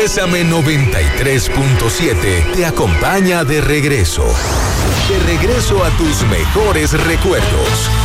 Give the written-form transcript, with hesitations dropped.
Bésame 93.7 te acompaña de regreso. De regreso a tus mejores recuerdos.